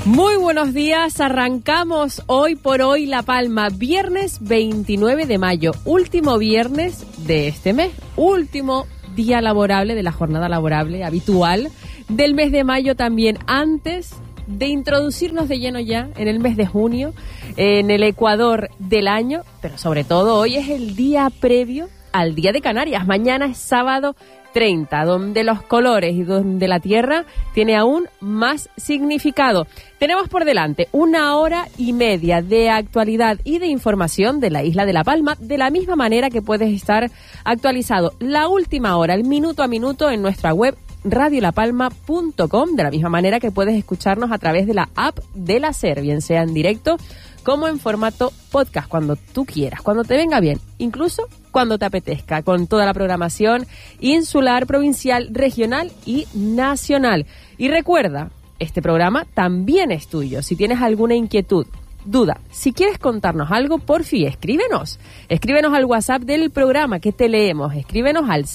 Muy buenos días, arrancamos hoy por hoy La Palma, viernes 29 de mayo, último viernes de este mes, último día laborable de la jornada laborable habitual del mes de mayo también, antes de introducirnos de lleno ya en el mes de junio, en el Ecuador del año, pero sobre todo hoy es el día previo al Día de Canarias, mañana es sábado 30, donde los colores y donde la tierra tiene aún más significado. Tenemos por delante 1 hora y media de actualidad y de información de la isla de La Palma, de la misma manera que puedes estar actualizado la última hora, el minuto a minuto en nuestra web radiolapalma.com, de la misma manera que puedes escucarnos a través de la app de la SER, bien sea en directo como en formato podcast, cuando tú quieras, cuando te venga bien, incluso cuando te apetezca, con toda la programación insular, provincial, regional y nacional. Y recuerda, este programa también es tuyo. Si tienes alguna inquietud, duda, si quieres contarnos algo, porfi, escríbenos al WhatsApp del programa que te leemos. Escríbenos al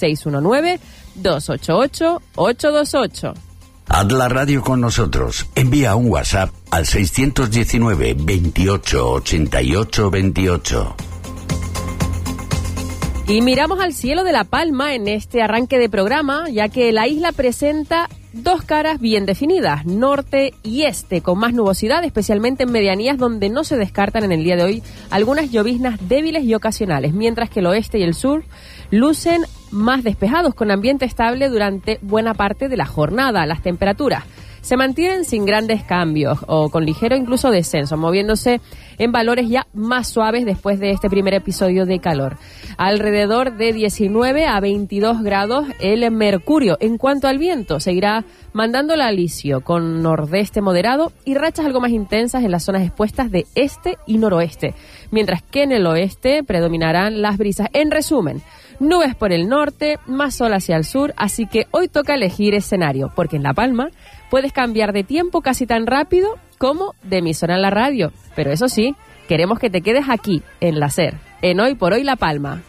619-288-828. Haz la radio con nosotros. Envía un WhatsApp al 619 28 88 28. Y miramos al cielo de La Palma en este arranque de programa, ya que la isla presenta dos caras bien definidas, norte y este, con más nubosidad, especialmente en medianías donde no se descartan en el día de hoy algunas lloviznas débiles y ocasionales, mientras que el oeste y el sur lucen más despejados, con ambiente estable durante buena parte de la jornada. Las temperaturas se mantienen sin grandes cambios o con ligero incluso descenso, moviéndose en valores ya más suaves después de este primer episodio de calor. Alrededor de 19 a 22 grados el mercurio. En cuanto al viento, seguirá mandando el alisio con nordeste moderado y rachas algo más intensas en las zonas expuestas de este y noroeste, mientras que en el oeste predominarán las brisas. En resumen, nubes por el norte, más sol hacia el sur, así que hoy toca elegir escenario, porque en La Palma puedes cambiar de tiempo casi tan rápido como de emisora en la radio. Pero eso sí, queremos que te quedes aquí, en la SER, en Hoy por Hoy La Palma.